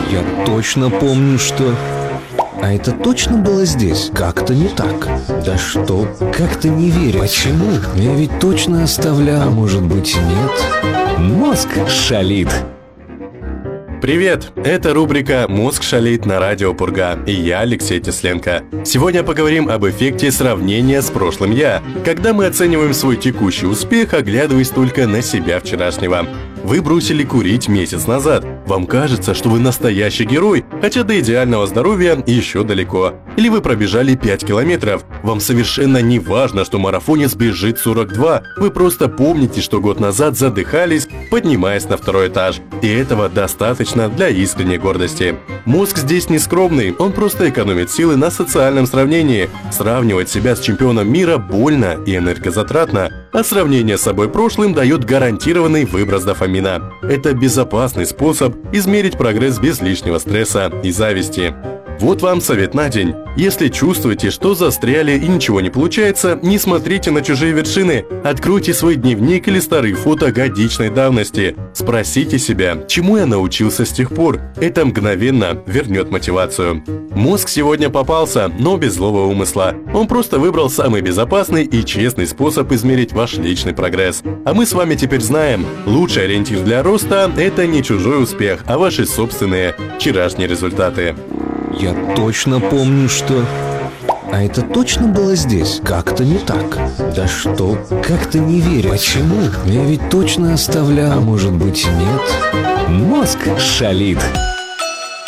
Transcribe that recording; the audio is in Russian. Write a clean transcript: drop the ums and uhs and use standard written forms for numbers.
Я точно помню, что... А это точно было здесь? Как-то не так. Да что? Как-то не верю. Почему? Я ведь точно оставлял. А может быть и нет? Мозг шалит. Привет! Это рубрика «Мозг шалит» на радио Пурга, и я Алексей Тесленко. Сегодня поговорим об эффекте сравнения с прошлым «я», когда мы оцениваем свой текущий успех, оглядываясь только на себя вчерашнего. Вы бросили курить месяц назад. Вам кажется, что вы настоящий герой, хотя до идеального здоровья еще далеко. Или вы пробежали 5 километров. Вам совершенно не важно, что марафонец бежит 42. Вы просто помните, что год назад задыхались, поднимаясь на второй этаж. И этого достаточно для искренней гордости. Мозг здесь не скромный, он просто экономит силы на социальном сравнении. Сравнивать себя с чемпионом мира больно и энергозатратно, а сравнение с собой прошлым дает гарантированный выброс дофамина. Это безопасный способ измерить прогресс без лишнего стресса и зависти. Вот вам совет на день. Если чувствуете, что застряли и ничего не получается, не смотрите на чужие вершины. Откройте свой дневник или старые фото годичной давности. Спросите себя, чему я научился с тех пор. Это мгновенно вернет мотивацию. Мозг сегодня попался, но без злого умысла. Он просто выбрал самый безопасный и честный способ измерить ваш личный прогресс. А мы с вами теперь знаем, лучший ориентир для роста – это не чужой успех, а ваши собственные вчерашние результаты. Я точно помню, что... А это точно было здесь? Как-то не так. Да что? Как-то не верю. Почему? Я ведь точно оставлял. А может быть и нет? Мозг шалит.